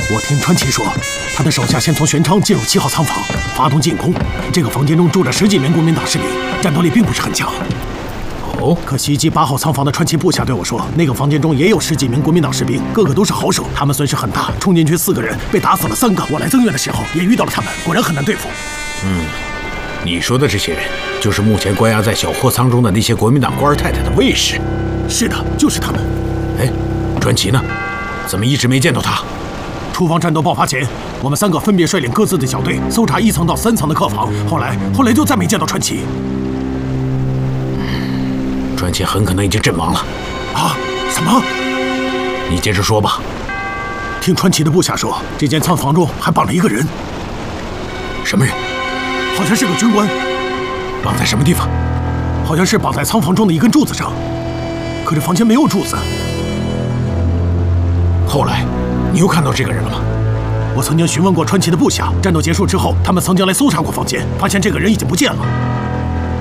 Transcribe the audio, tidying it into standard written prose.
我听传奇说，他的手下先从玄昌进入7号仓房，发动进攻。这个房间中住着10几名国民党士兵，战斗力并不是很强。哦，可袭击8号仓房的传奇部下对我说，那个房间中也有10几名国民党士兵，个个都是好手。他们损失很大，冲进去4个人，被打死了3个。我来增援的时候也遇到了他们，果然很难对付。 你说的这些人，就是目前关押在小货仓中的那些国民党官儿太太的卫士。 是的，就是他们。 哎，传奇呢？怎么一直没见到他？ 厨房战斗爆发前，我们3个分别率领各自的小队搜查1层到3层的客房，后来就再没见到传奇。 传奇很可能已经阵亡了。 啊？什么？ 你接着说吧。 听传奇的部下说，这间仓房中还绑了一个人。 什么人？ 好像是个军官。 绑在什么地方？ 好像是绑在仓房中的一根柱子上。可这房间没有柱子。 后来，你又看到这个人了吗？ 我曾经询问过传奇的部下，战斗结束之后，他们曾经来搜查过房间，发现这个人已经不见了。